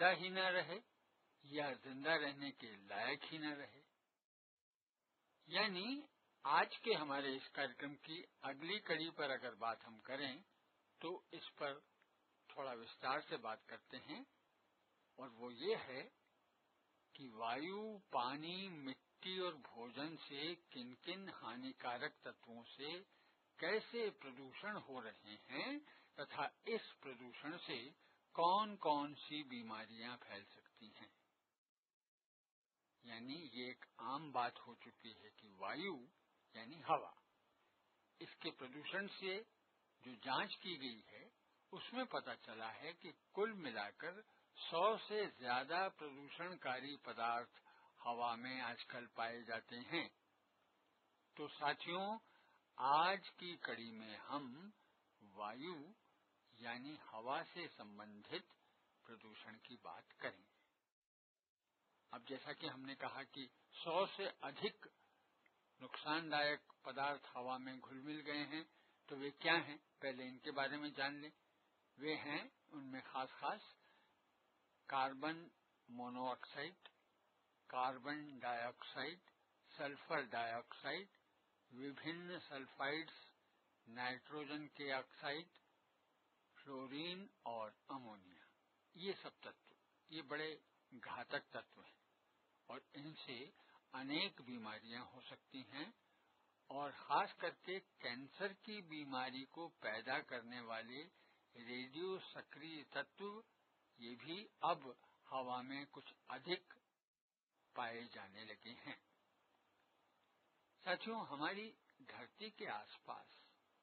जिंदा ही न रहे या जिंदा रहने के लायक ही न रहे। यानी आज के हमारे इस कार्यक्रम की अगली कड़ी पर अगर बात हम करें तो इस पर थोड़ा विस्तार से बात करते हैं, और वो ये है कि वायु, पानी, मिट्टी और भोजन से किन किन हानिकारक तत्वों से कैसे प्रदूषण हो रहे हैं तथा इस प्रदूषण से कौन कौन सी बीमारियां फैल सकती हैं। यानी ये एक आम बात हो चुकी है कि वायु यानी हवा, इसके प्रदूषण से जो जांच की गई है उसमें पता चला है कि कुल मिलाकर 100 से ज्यादा प्रदूषणकारी पदार्थ हवा में आजकल पाए जाते हैं। तो साथियों, आज की कड़ी में हम वायु यानी हवा से संबंधित प्रदूषण की बात करेंगे। अब जैसा कि हमने कहा कि 100 से अधिक नुकसानदायक पदार्थ हवा में घुल मिल गए हैं, तो वे क्या हैं, पहले इनके बारे में जान लें। वे हैं, उनमें खास carbon monoxide, carbon dioxide, sulphur dioxide, विभिन्न सल्फाइड्स, नाइट्रोजन के ऑक्साइड, फ्लोरीन और अमोनिया। ये सब तत्व ये बड़े घातक तत्व हैं और इनसे अनेक बीमारियां हो सकती हैं, और खास करके कैंसर की बीमारी को पैदा करने वाले रेडियो सक्रिय तत्व ये भी अब हवा में कुछ अधिक पाए जाने लगे हैं। साथियों, हमारी धरती के आसपास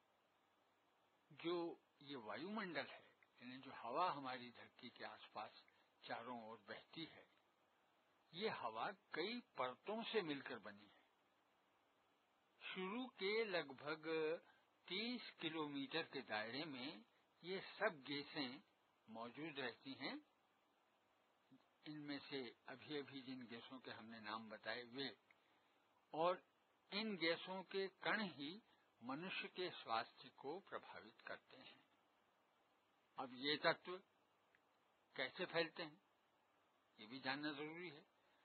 जो ये वायुमंडल है, यानी जो हवा हमारी धरती के आसपास चारों ओर बहती है, ये हवा कई परतों से मिलकर बनी है। शुरू के लगभग 30 किलोमीटर के दायरे में ये सब गैसें मौजूद रहती हैं। इनमें से अभी अभी जिन गैसों के हमने नाम बताए वे, और इन गैसों के कण ही मनुष्य के स्वास्थ्य को प्रभावित करते हैं। अब ये तत्व कैसे फैलते हैं, ये भी जानना जरूरी है।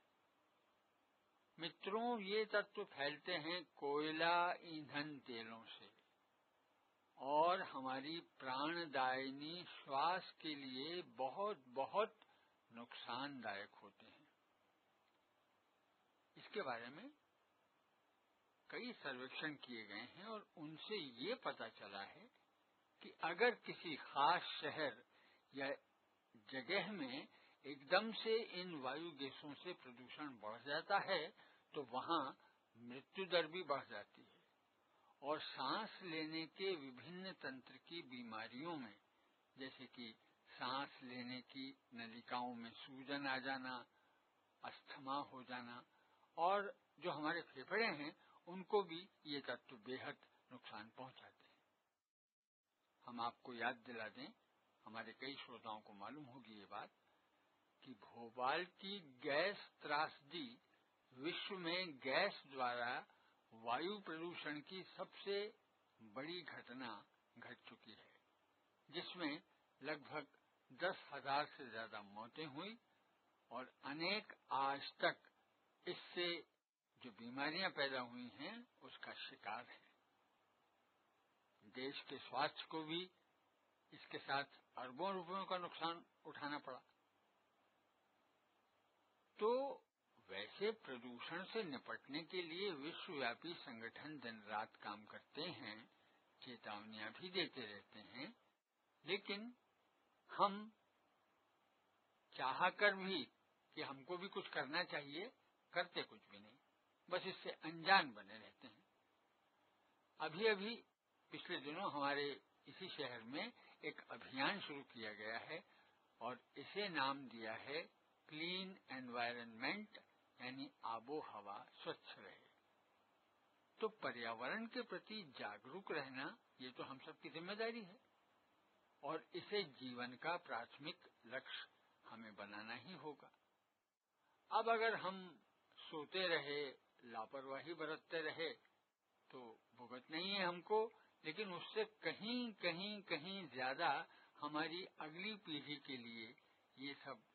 मित्रों, ये तत्व फैलते हैं कोयला ईंधन तेलों से और हमारी प्राणदायिनी श्वास के लिए बहुत बहुत नुकसानदायक होते हैं। इसके बारे में कई सर्वेक्षण किए गए हैं और उनसे ये पता चला है कि अगर किसी खास शहर या जगह में एकदम से इन वायु गैसों से प्रदूषण बढ़ जाता है तो वहां मृत्यु दर भी बढ़ जाती है, और सांस लेने के विभिन्न तंत्र की बीमारियों में, जैसे कि सांस लेने की नलिकाओं में सूजन आ जाना, अस्थमा हो जाना, और जो हमारे फेफड़े हैं उनको भी ये तत्व बेहद नुकसान पहुंचाते हैं। हम आपको याद दिला दें, हमारे कई श्रोताओं को मालूम होगी ये बात, कि भोपाल की गैस त्रासदी विश्व में गैस द्वारा वायु प्रदूषण की सबसे बड़ी घटना घट चुकी है, जिसमें लगभग 10,000 से ज्यादा मौतें हुई और अनेक आज तक इससे जो बीमारियां पैदा हुई हैं उसका शिकार हैं। देश के स्वास्थ्य को भी इसके साथ अरबों रुपयों का नुकसान उठाना पड़ा। तो वैसे प्रदूषण से निपटने के लिए विश्वव्यापी संगठन दिन रात काम करते हैं, चेतावनियां भी देते रहते हैं, लेकिन हम चाहकर भी कि हमको भी कुछ करना चाहिए, करते कुछ भी नहीं, बस इससे अनजान बने रहते हैं। अभी अभी पिछले दिनों हमारे इसी शहर में एक अभियान शुरू किया गया है और इसे नाम दिया है क्लीन एनवायरनमेंट, यानी आबो हवा स्वच्छ रहे। तो पर्यावरण के प्रति जागरूक रहना ये तो हम सब की जिम्मेदारी है और इसे जीवन का प्राथमिक लक्ष्य हमें बनाना ही होगा। अब अगर हम सोते रहे, लापरवाही बरतते रहे तो भुगत नहीं है हमको, लेकिन उससे कहीं ज्यादा हमारी अगली पीढ़ी के लिए ये सब